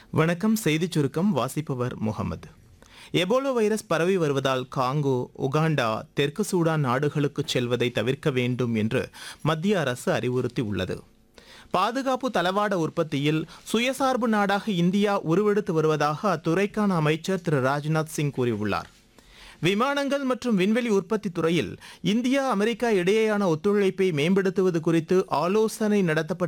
வணக்கம். செய்திச் சுருக்கம் வாசிப்பவர் முகமது. எபோலா வைரஸ் பரவி வருவதால் காங்கோ, உகாண்டா, தெற்கு சூடான் நாடுகளுக்குச் செல்வதை தவிர்க்க வேண்டும் என்று மத்திய அரசு அறிவுறுத்தியுள்ளது. பாதுகாப்பு தளவாட உற்பத்தியில் சுயசார்பு நாடாக இந்தியா உருவெடுத்து வருவதாக அத்துறைக்கான அமைச்சர் திரு ராஜ்நாத் சிங் கூறியுள்ளார். விமானங்கள் மற்றும் விண்வெளி உற்பத்தி துறையில் இந்தியா, அமெரிக்கா இடையேயான ஒத்துழைப்பை மேம்படுத்துவது குறித்து ஆலோசனை நடத்தப்பட்டு